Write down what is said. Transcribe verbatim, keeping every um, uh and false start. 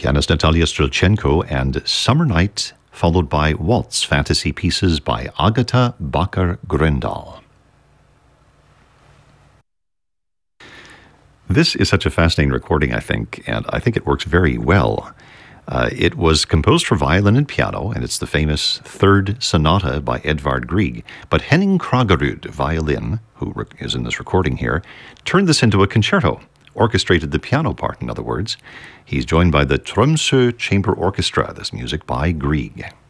pianist Natalia Strelchenko, and Summer Night, followed by Waltz Fantasy Pieces by Agata Bakar-Grøndal. This is such a fascinating recording, I think, and I think it works very well. Uh, it was composed for violin and piano, and it's the famous Third Sonata by Edvard Grieg. But Henning Kragerud, violin, who is in this recording here, turned this into a concerto, orchestrated the piano part, in other words. He's joined by the Tromsø Chamber Orchestra, this music by Grieg.